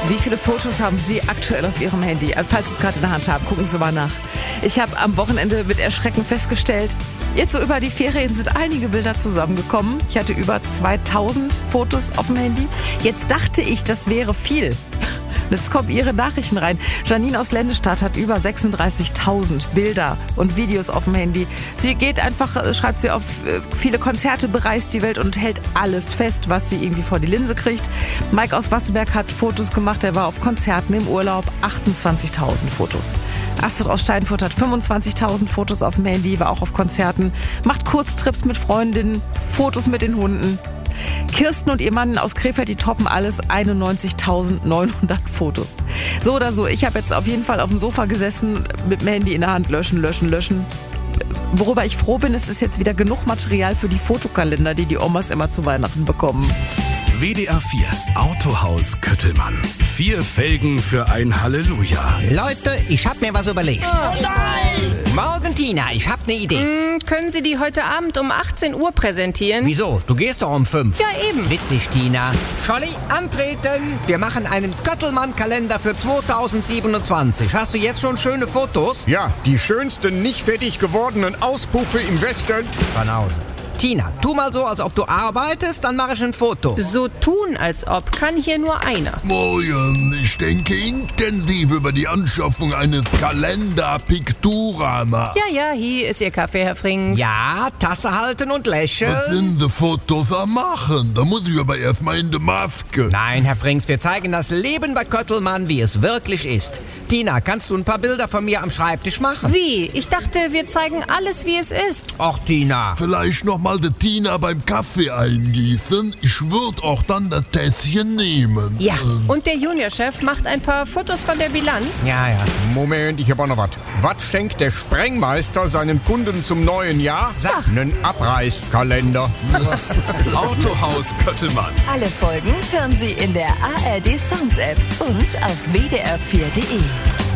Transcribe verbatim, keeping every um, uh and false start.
Wie viele Fotos haben Sie aktuell auf Ihrem Handy? Falls Sie es gerade in der Hand haben, gucken Sie mal nach. Ich habe am Wochenende mit Erschrecken festgestellt, jetzt so über die Ferien sind einige Bilder zusammengekommen. Ich hatte über zweitausend Fotos auf dem Handy. Jetzt dachte ich, das wäre viel. Jetzt kommen Ihre Nachrichten rein. Janine aus Lennestadt hat über sechsunddreißigtausend Bilder und Videos auf dem Handy. Sie geht einfach, schreibt sie auf viele Konzerte, bereist die Welt und hält alles fest, was sie irgendwie vor die Linse kriegt. Mike aus Wassenberg hat Fotos gemacht, er war auf Konzerten im Urlaub, achtundzwanzigtausend Fotos. Astrid aus Steinfurt hat fünfundzwanzigtausend Fotos auf dem Handy, war auch auf Konzerten, macht Kurztrips mit Freundinnen, Fotos mit den Hunden. Kirsten und ihr Mann aus Krefeld, die toppen alles, einundneunzigtausendneunhundert Fotos. So oder so, ich habe jetzt auf jeden Fall auf dem Sofa gesessen, mit dem Handy in der Hand, löschen, löschen, löschen. Worüber ich froh bin, es ist jetzt wieder genug Material für die Fotokalender, die die Omas immer zu Weihnachten bekommen. W D R vier Autohaus Köttelmann. Vier Felgen für ein Halleluja. Leute, ich hab mir was überlegt. Oh nein! Morgen, Tina, ich hab ne Idee. Hm, können Sie die heute Abend um achtzehn Uhr präsentieren? Wieso? Du gehst doch um fünf. Ja, eben. Witzig, Tina. Scholli, antreten. Wir machen einen Köttelmann-Kalender für zweitausendsiebenundzwanzig. Hast du jetzt schon schöne Fotos? Ja, die schönsten nicht fertig gewordenen Auspuffe im Westen. Von Hause. Tina, tu mal so, als ob du arbeitest, dann mache ich ein Foto. So tun, als ob, kann hier nur einer. Moin, ich denke intensiv über die Anschaffung eines Kalender Picturama. Ja, ja, hier ist Ihr Kaffee, Herr Frings. Ja, Tasse halten und lächeln. Was sind die Fotos am machen? Da muss ich aber erstmal in die Maske. Nein, Herr Frings, wir zeigen das Leben bei Köttelmann, wie es wirklich ist. Tina, kannst du ein paar Bilder von mir am Schreibtisch machen? Wie? Ich dachte, wir zeigen alles, wie es ist. Och, Tina. Vielleicht noch mal die Tina beim Kaffee eingießen. Ich würde auch dann das Tässchen nehmen. Ja, Ähm, und der Juniorchef macht ein paar Fotos von der Bilanz. Ja, ja. Moment, ich hab auch noch was. Was schenkt der Sprengmeister seinen Kunden zum neuen Jahr? Sag. Einen Abreißkalender. Autohaus Köttelmann. Alle Folgen hören Sie in der A R D Sounds App und auf w d r vier punkt d e.